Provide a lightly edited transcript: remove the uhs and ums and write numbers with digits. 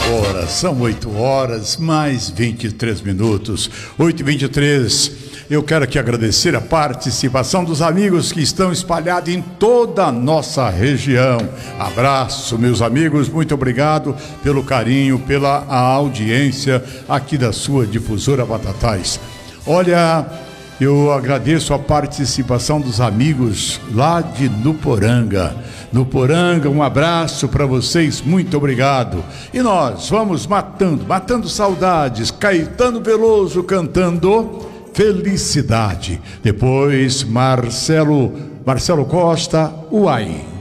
Agora são 8 horas mais 23 minutos, 8h23. Eu quero aqui agradecer a participação dos amigos que estão espalhados em toda a nossa região. Abraço, meus amigos, muito obrigado pelo carinho, pela audiência aqui da sua difusora Batatais. Olha, eu agradeço a participação dos amigos lá de Nuporanga. Nuporanga, um abraço para vocês, muito obrigado. E nós vamos matando saudades. Caetano Veloso cantando Felicidade. Depois Marcelo Costa, Uai.